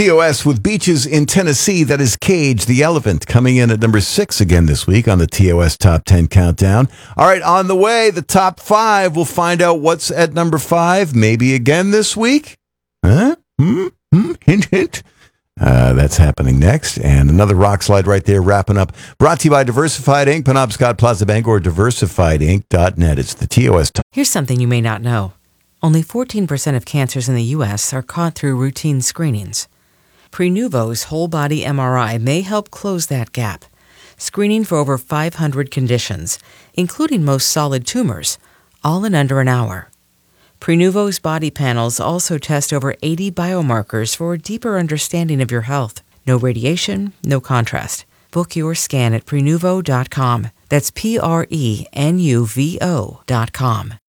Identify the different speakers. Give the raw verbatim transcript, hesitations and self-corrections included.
Speaker 1: T O S with Beaches in Tennessee. That is Cage the Elephant, coming in at number six again this week on the T O S Top ten Countdown. All right, on the way, the top five. We'll find out what's at number five, maybe again this week. Huh? Hmm? Hmm? Hint, hint. Uh, that's happening next. And another rock slide right there, wrapping up. Brought to you by Diversified Incorporated, Penobscot Plaza Bank, or diversified inc dot net. It's the T O S Top.
Speaker 2: Here's something you may not know. Only fourteen percent of cancers in the U S are caught through routine screenings. Prenuvo's whole-body M R I may help close that gap, screening for over five hundred conditions, including most solid tumors, all in under an hour. Prenuvo's body panels also test over eighty biomarkers for a deeper understanding of your health. No radiation, no contrast. Book your scan at prenuvo dot com. That's P R E N U V O dot com.